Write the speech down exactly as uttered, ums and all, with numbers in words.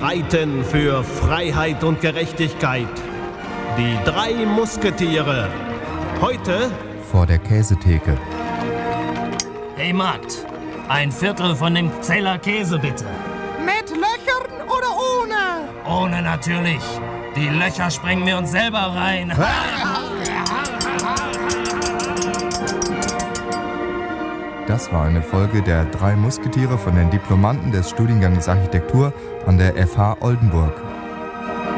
streiten für Freiheit und Gerechtigkeit. Die drei Musketiere. Heute vor der Käsetheke. Hey Magd, ein Viertel von dem Zeller Käse bitte. Mit Löchern oder ohne? Ohne natürlich. Die Löcher sprengen wir uns selber rein. Das war eine Folge der drei Musketiere von den Diplomanten des Studienganges Architektur an der F H Oldenburg.